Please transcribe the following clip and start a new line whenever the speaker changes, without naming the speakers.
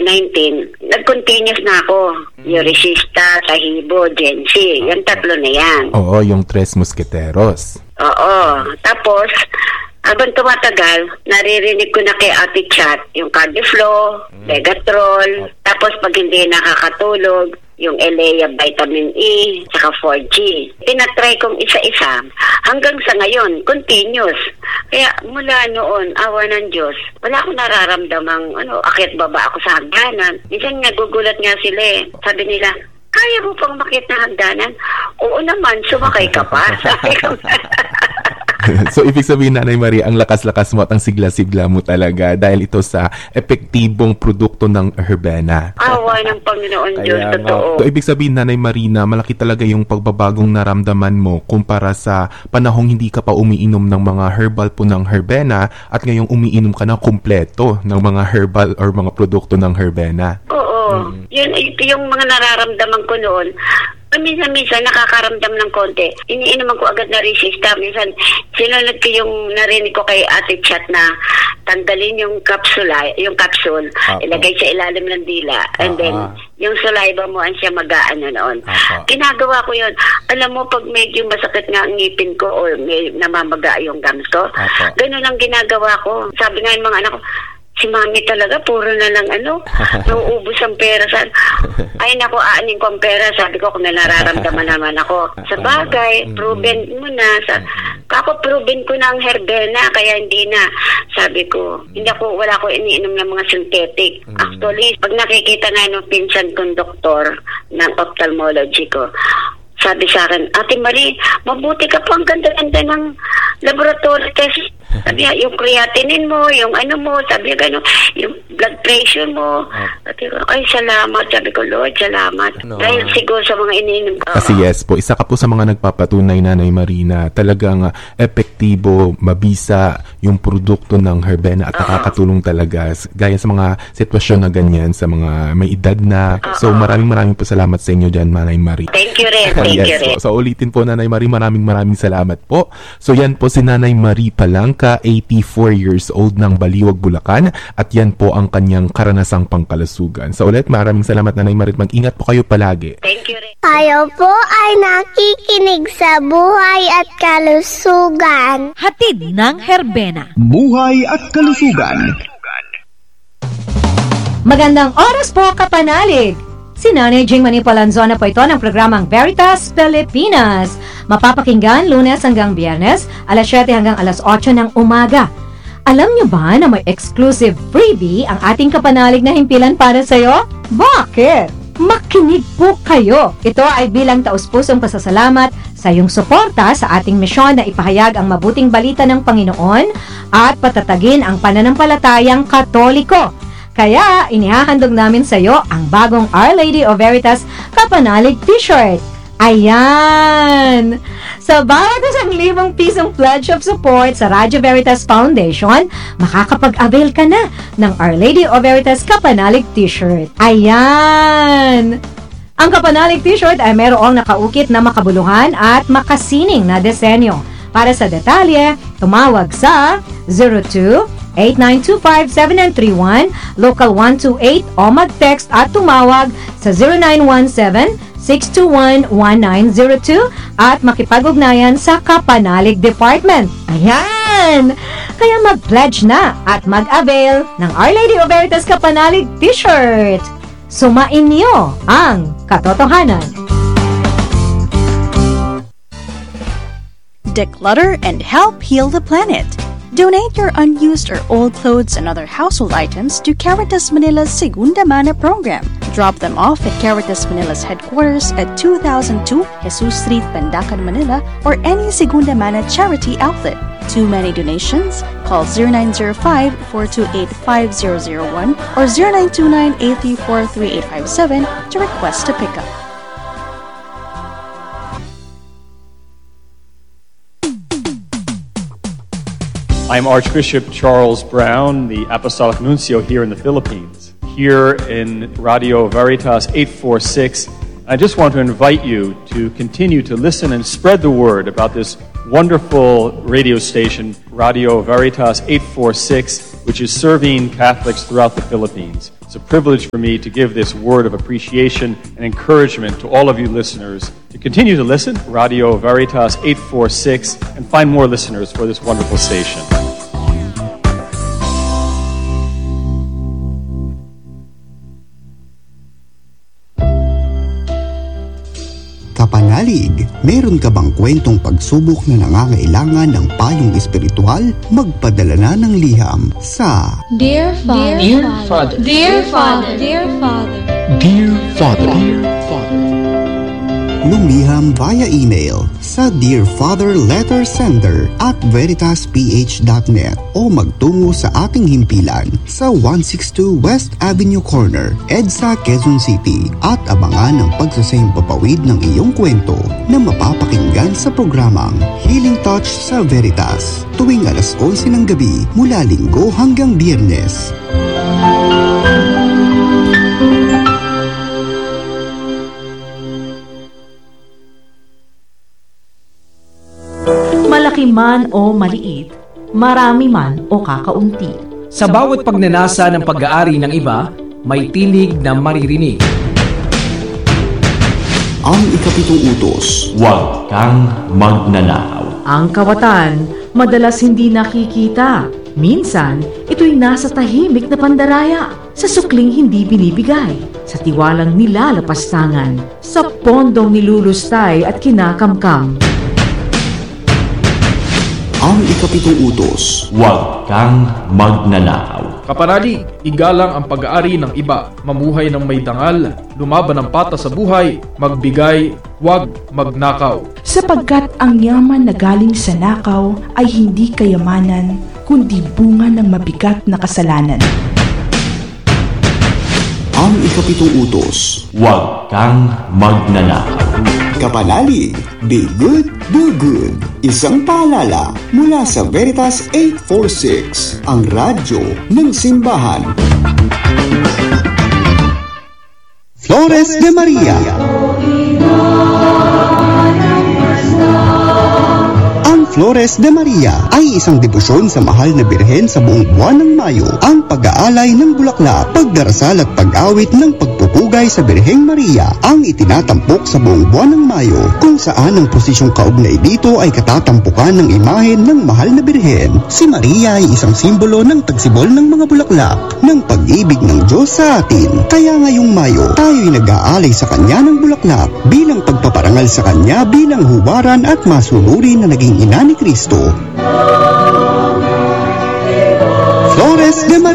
2019, nag-continuous na ako. Yung Resista, Tahibo, Gensi. Yung tatlo na yan.
Oo, yung Tres Mosqueteros.
Oo. Tapos, habang tumatagal, naririnig ko na kay Ate Chat yung Cardiflo, Legatrol, tapos pag hindi nakakatulog, yung Elea Vitamin E, saka 4G. Tinatry kong isa-isa hanggang sa ngayon, continuous. Kaya mula noon, awa ng Diyos, wala akong nararamdamang akyat baba ako sa hagdanan. Minsan nagugulat nga sila eh. Sabi nila, kaya mo pang makit na hagdanan? Oo naman, sumakay ka pa.
So, ibig sabihin, Nanay Marie, ang lakas-lakas mo at ang sigla-sigla mo talaga dahil ito sa epektibong produkto ng Herbena.
Awa ng Panginoon Diyos, totoo.
So, ibig sabihin, Nanay Marina, malaki talaga yung pagbabagong naramdaman mo kumpara sa panahong hindi ka pa umiinom ng mga herbal po ng Herbena at ngayong umiinom ka na kumpleto ng mga herbal or mga produkto ng Herbena.
Oo. Yun, yung mga nararamdaman ko noon, minsan nakakaramdam ng konti. Iniinuman ko agad na Resista. Minsan, sinunod ko yung narinig ko kay Ate Chat na tanggalin yung capsule, ilagay sa ilalim ng dila. And then, yung saliva mo, ang siya mag-aano noon. Ginagawa ko yun. Alam mo, pag medyo masakit nga ang ngipin ko or may namamaga yung gums ko, ganun ang ginagawa ko. Sabi nga yung mga anak ko, si Mami talaga, puro na lang nauubos ang pera. Ay naku, aanin ko ang pera. Sabi ko, kung nararamdaman naman ako. Sa bagay, proven mo na. Kako, proven ko na ang Herbena, kaya hindi na. Sabi ko, wala ko iniinom ng mga synthetic. Actually, pag nakikita nga nung pinsan kong doktor ng ophthalmology ko, sabi sa akin, Ate Marie, mabuti ka po, ang ganda-ganda ng laboratory test. Sabi niya, yung creatinine mo, yung sabi niya gano'n, yung blood pressure mo. Sabi ko, ay, salamat. Sabi ko, Lord, salamat. Dahil siguro sa mga iniinom ko.
Kasi yes po, isa ka po sa mga nagpapatunay, Nanay Marina, talagang epektibo, mabisa yung produkto ng Herbena at nakakatulong talaga gaya sa mga sitwasyon na ganyan, sa mga may edad na. So, maraming po salamat sa inyo dyan, Nanay Marie.
Thank you rin. Thank you rin.
So, ulitin po, Nanay Marie, maraming salamat po. So, yan po si Nanay Marie Palangka, 84 years old ng Baliwag, Bulacan, at yan po ang kanyang karanasang pangkalusugan. So ulit, maraming salamat, Nanay Marie. Mag-ingat po kayo palagi.
Thank you rin.
Kayo po ay nakikinig sa Buhay at Kalusugan.
Hatid ng Herbena.
Buhay at Kalusugan.
Magandang oras po, kapanalig! Si Nanay Jing Manipalanzona po ito ng programang Veritas Pilipinas. Mapapakinggan Lunes hanggang Biyernes, alas 7 hanggang alas 8 ng umaga. Alam niyo ba na may exclusive freebie ang ating kapanalig na himpilan para sa'yo? Bakit? Makinig po kayo. Ito ay bilang taus-pusong pasasalamat sa iyong suporta sa ating misyon na ipahayag ang mabuting balita ng Panginoon at patatagin ang pananampalatayang Katoliko. Kaya, inihahandog namin sa iyo ang bagong Our Lady of Veritas Kapanalig T-shirt. Ayan! Sa bawat 1,000 pisong pledge of support sa Radyo Veritas Foundation, makakapag-avail ka na ng Our Lady of Veritas Kapanalig T-shirt. Ayan! Ang Kapanalig T-shirt ay mayroong nakaukit na makabuluhan at makasining na disenyo. Para sa detalye, tumawag sa 02-8925-7931, local 128 o mag-text at tumawag sa 0917-621-1902 at makipag-ugnayan sa Kapanalig Department. Ayan! Kaya mag-pledge na at mag-avail ng Our Lady of Veritas Kapanalig T-shirt. Sumain niyo ang katotohanan.
Declutter and help heal the planet. Donate your unused or old clothes and other household items to Caritas Manila's Segunda Mana program. Drop them off at Caritas Manila's headquarters at 2002 Jesus Street, Pandacan, Manila, or any Segunda Mana charity outlet. Too many donations? Call 0905-428-5001 or 0929-834-3857 to request a pickup.
I'm Archbishop Charles Brown, the Apostolic Nuncio here in the Philippines. Here in Radio Veritas 846, I just want to invite you to continue to listen and spread the word about this wonderful radio station, Radio Veritas 846, which is serving Catholics throughout the Philippines. It's a privilege for me to give this word of appreciation and encouragement to all of you listeners to continue to listen, Radio Veritas 846, and find more listeners for this wonderful station.
Kapanalig, meron ka bang kwentong pagsubok na nangangailangan ng payong espiritual? Magpadala na ng liham sa
Dear Father,
Dear Father,
Dear Father, Dear Father,
Dear Father,
lumiham via email sa Dear Father Letter Sender @veritasph.net o magtungo sa ating himpilan sa 162 West Avenue Corner, EDSA, Quezon City at abangan ang pagsasahimpapawid ng iyong kwento na mapapakinggan sa programang Healing Touch sa Veritas tuwing alas 11 ng gabi mula Linggo hanggang Biyernes.
Malaki man o maliit, marami man o kakaunti.
Sa bawat pagnanasa ng pag-aari ng iba, may tinig na maririnig.
Ang ikapitong utos,
huwag kang magnanakaw.
Ang kawatan, madalas hindi nakikita. Minsan, ito'y nasa tahimik na pandaraya, sa sukling hindi binibigay, sa tiwalang nilalapastangan, sa pondong nilulustay at kinakamkam.
Ang ikapitong utos,
huwag kang magnanakaw.
Kapanalig, igalang ang pag-aari ng iba, mamuhay ng may dangal, lumaban ng patas sa buhay, magbigay, huwag magnakaw.
Sapagkat ang yaman na galing sa nakaw ay hindi kayamanan, kundi bunga ng mabigat na kasalanan.
Ang ikapitong utos,
huwag kang magnanakaw.
Kapanalig, be good, do good. Isang paalala mula sa Veritas 846, ang radyo ng simbahan. Flores de Maria. Ang Flores de Maria ay isang debosyon sa mahal na birhen sa buong buwan ng Mayo. Ang pag-aalay ng bulaklak, pagdarasal at pag-awit ng pagpupugay sa Birheng Maria ang itinatampok sa buong buwan ng Mayo, kung saan ang posisyong kaugnay dito ay katatampukan ng imahen ng mahal na birhen. Si Maria ay isang simbolo ng tagsibol ng mga bulaklak ng pag-ibig ng Diyos sa atin. Kaya ngayong Mayo, tayo'y nag-aalay sa Kanya ng bulaklak bilang pagpaparangal sa Kanya bilang hubaran at masunuri na naging ina ni Kristo. Flores de Maria.